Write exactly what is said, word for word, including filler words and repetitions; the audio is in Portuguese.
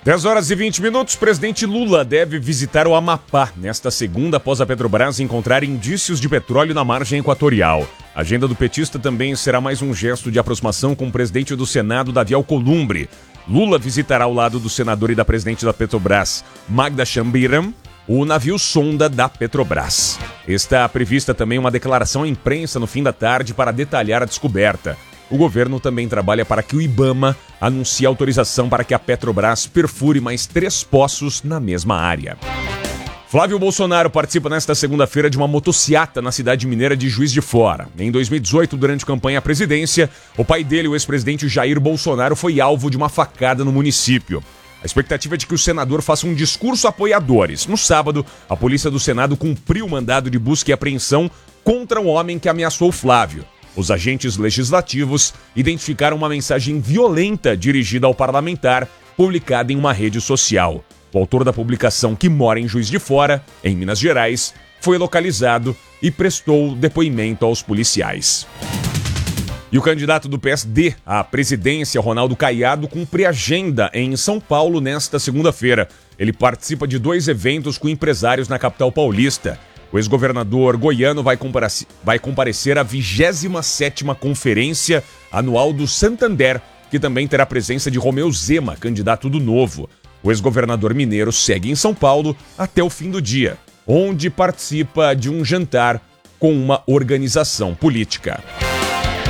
dez horas e vinte minutos, presidente Lula deve visitar o Amapá nesta segunda após a Petrobras encontrar indícios de petróleo na margem equatorial. A agenda do petista também será mais um gesto de aproximação com o presidente do Senado, Davi Alcolumbre. Lula visitará ao lado do senador e da presidente da Petrobras, Magda Chambiram, o navio sonda da Petrobras. Está prevista também uma declaração à imprensa no fim da tarde para detalhar a descoberta. O governo também trabalha para que o IBAMA anuncie autorização para que a Petrobras perfure mais três poços na mesma área. Flávio Bolsonaro participa nesta segunda-feira de uma motociata na cidade mineira de Juiz de Fora. Em dois mil e dezoito, durante a campanha à presidência, o pai dele, o ex-presidente Jair Bolsonaro, foi alvo de uma facada no município. A expectativa é de que o senador faça um discurso a apoiadores. No sábado, a polícia do Senado cumpriu o mandado de busca e apreensão contra um homem que ameaçou Flávio. Os agentes legislativos identificaram uma mensagem violenta dirigida ao parlamentar, publicada em uma rede social. O autor da publicação, que mora em Juiz de Fora, em Minas Gerais, foi localizado e prestou depoimento aos policiais. E o candidato do P S D à presidência, Ronaldo Caiado, cumpre agenda em São Paulo nesta segunda-feira. Ele participa de dois eventos com empresários na capital paulista. O ex-governador goiano vai comparecer, vai comparecer à vigésima sétima Conferência Anual do Santander, que também terá a presença de Romeu Zema, candidato do Novo. O ex-governador mineiro segue em São Paulo até o fim do dia, onde participa de um jantar com uma organização política.